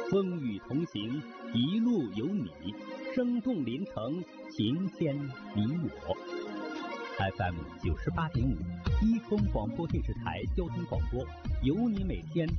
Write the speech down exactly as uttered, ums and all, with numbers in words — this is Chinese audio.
风雨同行，一路有你，生动连城，情牵你我。F M 九十八点五，一丰广播电视台交通广播，有你每天